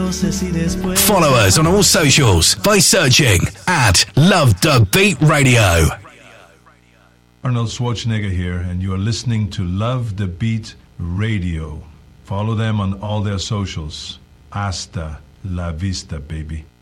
Follow us on all socials by searching at Love the Beat Radio. Arnold Schwarzenegger here, and you are listening to Love the Beat Radio. Follow them on all their socials. Hasta la vista, baby.